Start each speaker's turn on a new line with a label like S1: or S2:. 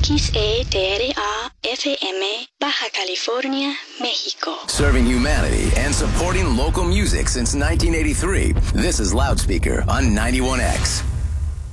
S1: XEDRA-FM, Baja California, México.
S2: Serving humanity and supporting local music since 1983. This is Loudspeaker on 91X.